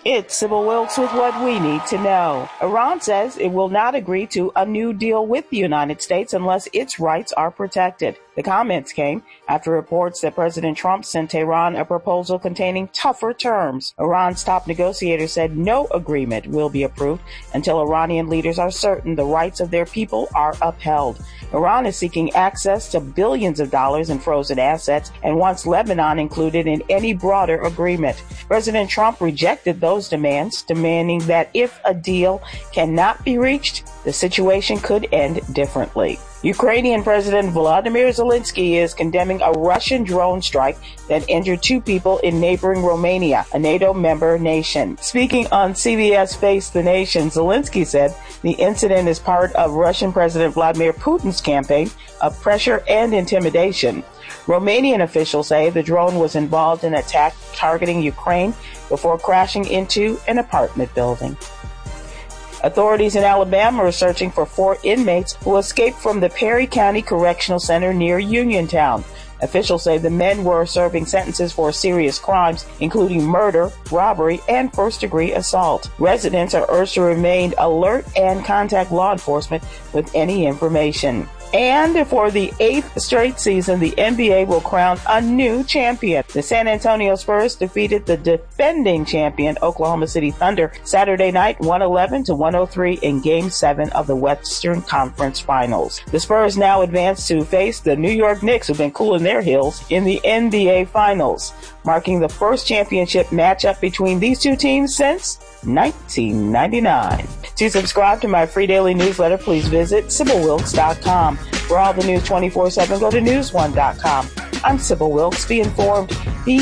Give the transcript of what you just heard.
It's Sybil Wilkes with what we need to know. Iran says it will not agree to a new deal with the United States unless its rights are protected. The comments came after reports that President Trump sent Tehran a proposal containing tougher terms. Iran's top negotiator said no agreement will be approved until Iranian leaders are certain the rights of their people are upheld. Iran is seeking access to billions of dollars in frozen assets and wants Lebanon included in any broader agreement. President Trump rejected those demands, demanding that if a deal cannot be reached, the situation could end differently. Ukrainian President Volodymyr Zelensky is condemning a Russian drone strike that injured 2 people in neighboring Romania, a NATO member nation. Speaking on CBS Face the Nation, Zelensky said the incident is part of Russian President Vladimir Putin's campaign of pressure and intimidation. Romanian officials say the drone was involved in an attack targeting Ukraine before crashing into an apartment building. Authorities in Alabama are searching for 4 inmates who escaped from the Perry County Correctional Center near Uniontown. Officials say the men were serving sentences for serious crimes, including murder, robbery, and first-degree assault. Residents are urged to remain alert and contact law enforcement with any information. And for the 8th straight season, the NBA will crown a new champion. The San Antonio Spurs defeated the defending champion Oklahoma City Thunder Saturday night 111-103 in Game 7 of the Western Conference Finals. The Spurs now advance to face the New York Knicks, who've been cooling their heels, in the NBA Finals, marking the first championship matchup between these two teams since 1999. To subscribe to my free daily newsletter, please visit SybilWilkes.com. For all the news 24/7, go to Newsone.com. I'm Sybil Wilkes. Be informed, be